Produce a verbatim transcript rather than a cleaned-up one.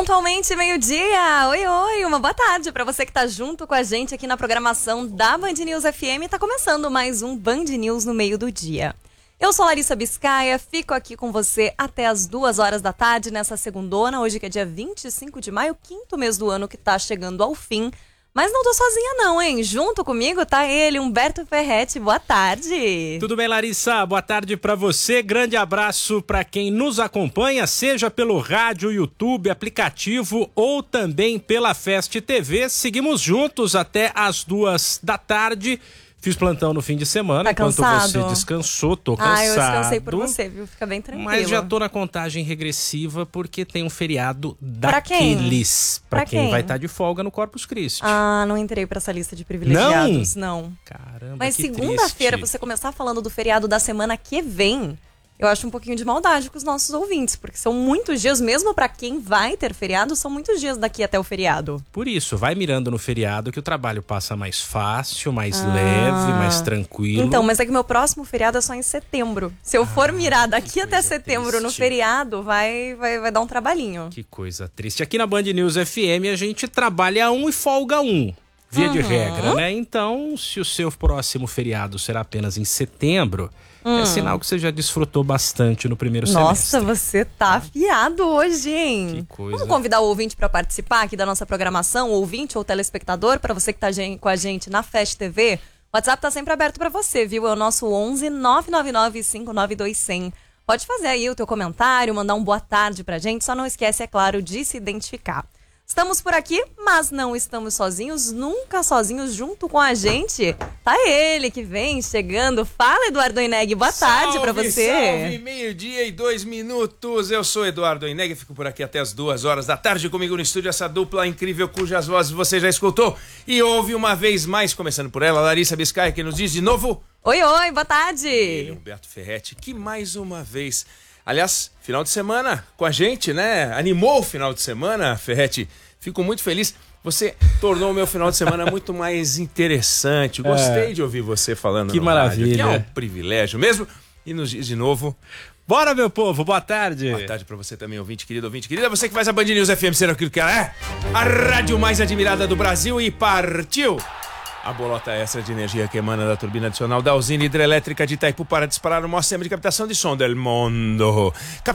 Pontualmente, meio-dia. Oi, oi, uma boa tarde para você que tá junto com a gente aqui na programação da Band News F M. Tá começando mais um Band News no meio do dia. Eu sou Larissa Biscaia, fico aqui com você até as duas horas da tarde nessa segundona, hoje que é dia vinte e cinco de maio, quinto mês do ano que tá chegando ao fim. Mas não tô sozinha não, hein? Junto comigo tá ele, Humberto Ferretti. Boa tarde. Tudo bem, Larissa? Boa tarde pra você. Grande abraço pra quem nos acompanha, seja pelo rádio, YouTube, aplicativo ou também pela Fest T V. Seguimos juntos até as duas da tarde. Fiz plantão no fim de semana, tá enquanto cansado? você descansou, tô cansado. Ah, eu descansei por você, viu? Fica bem tranquilo. Mas já tô na contagem regressiva porque tem um feriado daqueles. Pra Pra quem? quem vai estar de folga no Corpus Christi. Ah, não entrei pra essa lista de privilegiados, não. não. Caramba, Mas que segunda-feira, triste. você começar falando do feriado da semana que vem, eu acho um pouquinho de maldade com os nossos ouvintes, porque são muitos dias, mesmo pra quem vai ter feriado, são muitos dias daqui até o feriado. Por isso, vai mirando no feriado que o trabalho passa mais fácil, mais Ah. leve, mais tranquilo. Então, mas é que meu próximo feriado é só em setembro. Se eu for Ah, mirar daqui que até coisa setembro no triste. feriado, vai, vai, vai dar um trabalhinho. Que coisa triste. Aqui na Band News F M a gente trabalha um e folga um, via Uhum. de regra, né? Então, se o seu próximo feriado será apenas em setembro, Hum. é sinal que você já desfrutou bastante no primeiro Nossa, semestre. você tá afiado hoje, hein? Que coisa. Vamos convidar o ouvinte para participar aqui da nossa programação, o ouvinte ou telespectador, para você que tá gen- com a gente na Fest T V. O WhatsApp tá sempre aberto para você, viu? É o nosso onze nove nove nove cinco nove dois zero zero. Pode fazer aí o teu comentário, mandar um boa tarde pra gente, só não esquece, é claro, de se identificar. Estamos por aqui, mas não estamos sozinhos, nunca sozinhos, junto com a gente. Tá ele que vem chegando. Fala, Eduardo Oineg, boa tarde pra você. Salve, meio-dia e dois minutos. Eu sou Eduardo Oineg, fico por aqui até as duas horas da tarde. Comigo no estúdio essa dupla incrível cujas vozes você já escutou e ouve uma vez mais, começando por ela, Larissa Biscaia, que nos diz de novo... Oi, oi, boa tarde. Ele, Humberto Ferretti, que mais uma vez... Aliás, final de semana com a gente, né? Animou o final de semana, Ferretti. Fico muito feliz. Você tornou o meu final de semana muito mais interessante. Gostei É. de ouvir você falando Que no maravilha. rádio, que é um privilégio mesmo. E nos diz de novo... Bora, meu povo, boa tarde. Boa tarde pra você também, ouvinte querido, ouvinte querida. Você que faz a Band News F M ser aquilo que ela é. A rádio mais admirada do Brasil e partiu. A bolota extra de energia que emana da turbina adicional da usina hidrelétrica de Itaipu para disparar o maior sistema de captação de som do mundo.